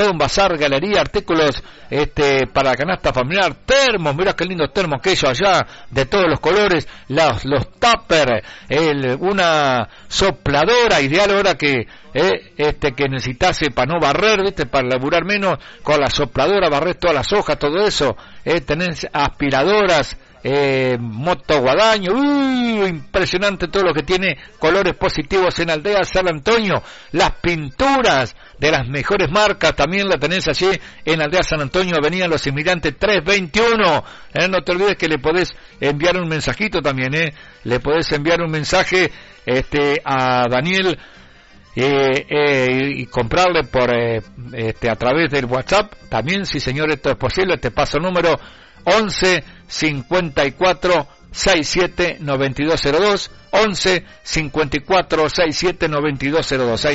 todo un bazar, galería, artículos para canasta familiar, termos, mirá qué lindos termos que ellos allá, de todos los colores, los tupper, una sopladora ideal ahora que necesitase para no barrer, ¿viste? Para laburar menos, con la sopladora barrer todas las hojas, todo eso, tenés aspiradoras, moto guadaño, impresionante todo lo que tiene colores positivos en Aldea San Antonio, las pinturas de las mejores marcas también la tenés allí en Aldea San Antonio, Avenida Los Inmigrantes 321, no te olvides que le podés enviar un mensajito también, le podés enviar un mensaje a Daniel y comprarle por a través del WhatsApp, también si señor esto es posible, te paso el número 11 54 67 9202, 11 54 67 9202.